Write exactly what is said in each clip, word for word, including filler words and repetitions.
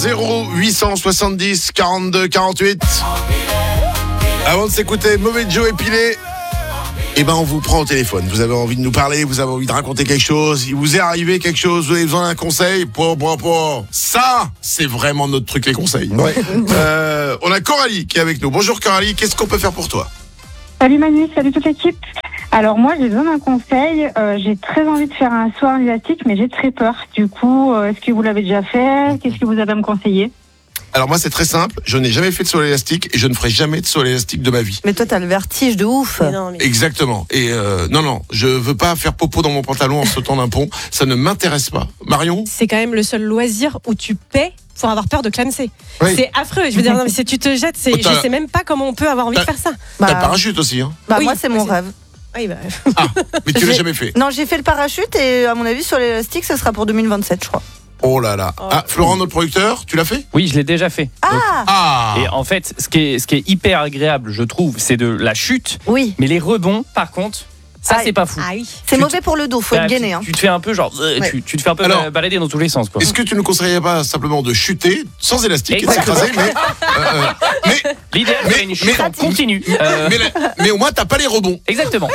zéro huit cent soixante-dix quarante-deux quarante-huit. Avant de s'écouter Mauvais Joe épilé, eh ben on vous prend au téléphone. Vous avez envie de nous parler, vous avez envie de raconter quelque chose, il vous est arrivé quelque chose, vous avez besoin d'un conseil. Pour, pour, pour. Ça, c'est vraiment notre truc, les conseils. Ouais. Euh, on a Coralie qui est avec nous. Bonjour Coralie, qu'est-ce qu'on peut faire pour toi? Salut Manu, salut toute l'équipe. Alors moi j'ai besoin d'un conseil, euh, j'ai très envie de faire un saut en élastique mais j'ai très peur. Du coup, euh, est-ce que vous l'avez déjà fait? Qu'est-ce que vous avez à me conseiller? Alors moi c'est très simple, je n'ai jamais fait de saut à l'élastique et je ne ferai jamais de saut à l'élastique de ma vie. Mais toi, t'as le vertige de ouf. Mais non, mais... Exactement. Et euh, non, non, je veux pas faire popo dans mon pantalon en sautant d'un pont. Ça ne m'intéresse pas. Marion? C'est quand même le seul loisir où tu paies pour avoir peur de clamser. Oui. C'est affreux. Je veux dire, non, mais si tu te jettes, c'est, Oh, t'as- je sais même pas comment on peut avoir envie de t'as- faire ça. T'as le Bah, parachute aussi, hein? bah Oui, moi, c'est mon aussi. rêve. Oui, bah... Ah, mais tu l'as J'ai- jamais fait. Non, j'ai fait le parachute et à mon avis, sur l'élastique, ce sera pour deux mille vingt-sept, je crois. Oh là là. Oh. Ah, Florent, notre producteur, tu l'as fait? Oui, je l'ai déjà fait. Donc, Ah Ah. et en fait, ce qui est, ce qui est hyper agréable, je trouve, c'est de la chute. Oui, Mais les rebonds, par contre, ça, Ah, c'est pas fou. Ah oui. c'est Tu mauvais pour le dos, faut Bah, être gainé. tu, Hein. tu te fais un peu genre, euh, Ouais. tu, tu te fais un peu Alors, ba- balader dans tous les sens, quoi. Est-ce que tu ne conseillerais pas simplement de chuter sans élastique et de Exactement. s'écraser, mais, euh, euh, mais, L'idéal, mais- c'est une mais- chute en continu. Euh, mais, la- mais au moins t'as pas les rebonds. Exactement.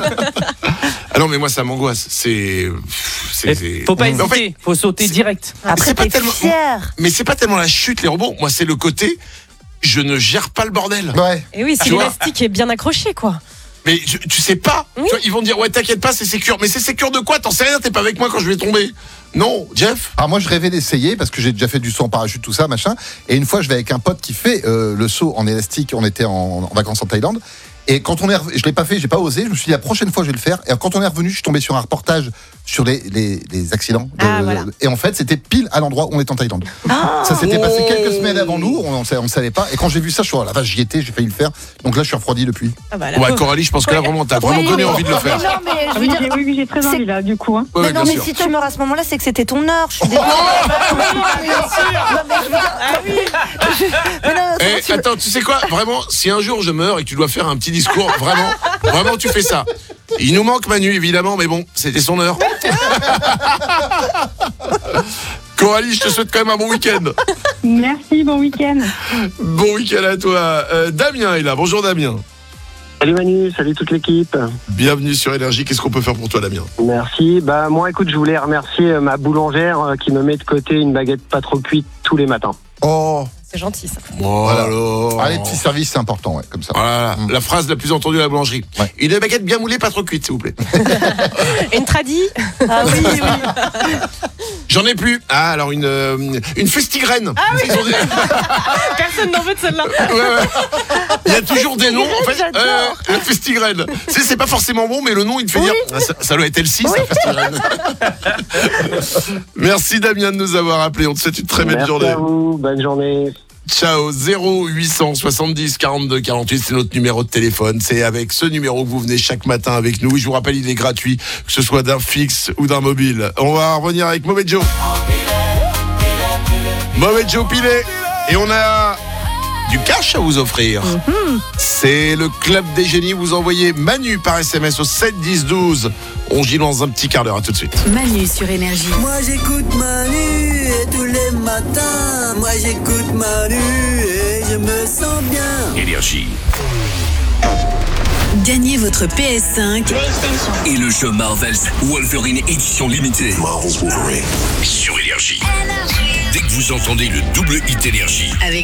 Ah non, mais moi ça m'angoisse. C'est, c'est, Et c'est- faut pas Mais en fait, hésiter, faut sauter c'est- direct. Après, c'est pas t'es tellement- fier. mais c'est pas tellement la chute, les rebonds. Moi, c'est le côté, je ne gère pas le bordel. Ouais. Et oui, si Tu vois, l'élastique est bien accroché, quoi. Mais je- tu sais pas. Oui. Tu vois, ils vont dire ouais, t'inquiète pas, c'est sécure. Mais c'est sécure de quoi? T'en sais rien. T'es pas avec moi quand je vais tomber. Non, Jeff. Alors moi je rêvais d'essayer parce que j'ai déjà fait du saut en parachute, tout ça, machin. Et une fois je vais avec un pote qui fait euh, le saut en élastique, on était en, en vacances en Thaïlande. Et quand on est, rev- je l'ai pas fait, j'ai pas osé. Je me suis dit la prochaine fois je vais le faire. Et quand on est revenu, je suis tombé sur un reportage sur les, les, les accidents. de- Ah, voilà. Et en fait, c'était pile à l'endroit où on était en Thaïlande. Ah, Ça s'était passé Oh. quelques semaines avant nous. On ne savait, on savait pas. Et quand j'ai vu ça, je suis oh la vache, j'y étais, j'ai failli le faire. Donc là, je suis refroidi depuis. Ah bah, la Ouais, pauvre. Coralie, je pense que là vraiment t'as vraiment Oui, donné mais- envie de le faire. Mais non, mais je Ah veux oui, dire. j'ai, oui, oui, j'ai très c'est- envie là, du coup. Hein. Ouais, mais ouais, non, bien mais sûr. si tu meurs à ce moment-là, c'est que c'était ton heure. Je suis désolée. Mais non, Eh, attends, tu- attends, tu sais quoi? Vraiment, si un jour je meurs et que tu dois faire un petit discours, vraiment, vraiment tu fais ça. Il nous manque Manu évidemment, mais bon, c'était son heure. Coralie, je te souhaite quand même un bon week-end. Merci, bon week-end. Bon week-end à toi. Euh, Damien est là. Bonjour Damien. Salut Manu, salut toute l'équipe. Bienvenue sur Énergie. Qu'est-ce qu'on peut faire pour toi, Damien? Merci. Bah moi écoute, je voulais remercier euh, ma boulangère euh, qui me met de côté une baguette pas trop cuite tous les matins. Oh, C'est gentil, ça. Oh Voilà. alors. ah, les petits services, c'est important, ouais, comme ça. Voilà, Mm. la phrase la plus entendue à la boulangerie. Ouais. Une baguette bien moulée, pas trop cuite, s'il vous plaît. Et une tradie. Ah oui, oui. J'en ai plus. Ah, alors une, euh, une festigraine. Ah oui. Personne n'en veut de celle-là. Ouais, ouais. Il y a toujours des noms. En fait, J'adore. euh, la festigraine. Tu sais, c'est pas forcément bon, mais le nom, il te fait Oui. dire. Ah, ça, ça doit être Elsie, ça, festigraine. Merci Damien de nous avoir appelé. On te souhaite une très belle Merci journée. à vous, bonne journée. Ciao. Zéro huit cent soixante-dix quarante-deux quarante-huit, c'est notre numéro de téléphone. C'est avec ce numéro que vous venez chaque matin avec nous. Je vous rappelle, il est gratuit, que ce soit d'un fixe ou d'un mobile. On va revenir avec Mauvais Joe. Mauvais Joe pilé. Et on a du cash à vous offrir. C'est le Club des Génies. Vous envoyez Manu par S M S au sept dix douze. On gît dans un petit quart d'heure. À tout de suite. Manu sur Énergie. Moi j'écoute Manu et tous les matins. Moi j'écoute Manu et je me sens bien. Énergie. Gagnez votre P S cinq Et le jeu Marvel's Wolverine édition limitée. Marvel's Wolverine. Sur Énergie. Dès que vous entendez le double hit Énergie. avec